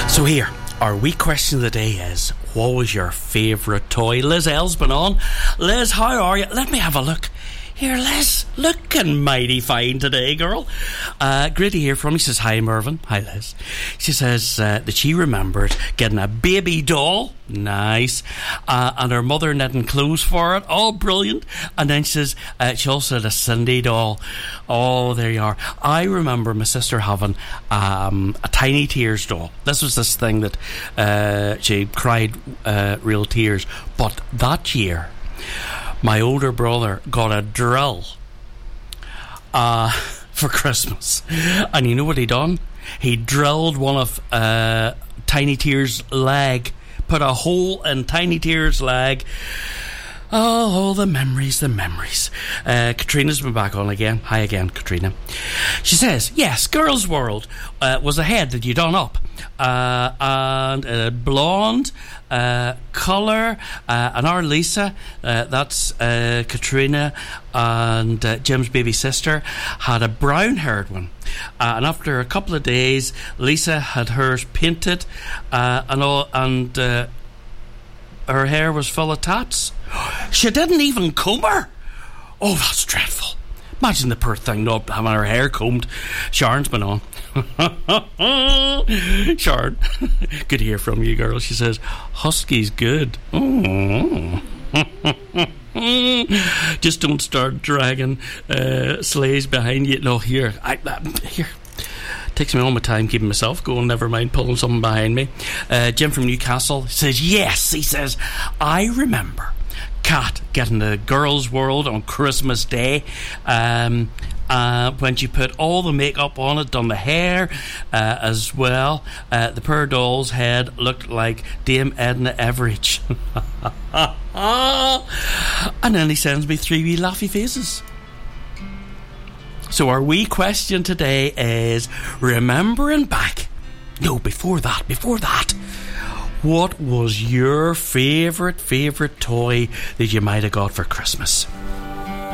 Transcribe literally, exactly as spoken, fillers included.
So here, our wee question of the day is, what was your favourite toy? Liz L's been on. Liz, how are you? Let me have a look. Here, Liz, looking mighty fine today, girl. Uh, great to hear from you. She says, hi, Mervyn. Hi, Liz. She says uh, that she remembered getting a baby doll. Nice. Uh, and her mother knitting clothes for it. Oh, brilliant. And then she says uh, she also had a Cindy doll. Oh, there you are. I remember my sister having um, a Tiny Tears doll. This was this thing that uh, she cried uh, real tears. But that year, my older brother got a drill uh, for Christmas. And you know what he done? He drilled one of uh, Tiny Tears' leg, put a hole in Tiny Tears' leg. Oh, the memories, the memories. Uh, Katrina's been back on again. Hi again, Katrina. She says, yes, Girls' World uh, was a head that you done up. Uh, and uh, blonde uh, colour, uh, and our Lisa, uh, that's uh, Katrina, and uh, Jim's baby sister, had a brown haired one. Uh, and after a couple of days, Lisa had hers painted, uh, and all, and uh, her hair was full of tats. She didn't even comb her. Oh, that's dreadful. Imagine the poor thing not having her hair combed. Sharon's been on. Sharon, good to hear from you, girl. She says, Husky's good. Oh. Just don't start dragging uh, sleighs behind you. No, here. I, uh, here. Takes me all my time keeping myself going, never mind pulling something behind me. uh, Jim from Newcastle says, yes, he says, I remember Kat getting the Girls' World on Christmas Day, um, uh, when she put all the makeup on it, done the hair uh, as well. Uh, the poor doll's head looked like Dame Edna Everage. And then he sends me three wee laughy faces. So our wee question today is, remembering back, no, before that, before that, what was your favourite, favourite toy that you might have got for Christmas?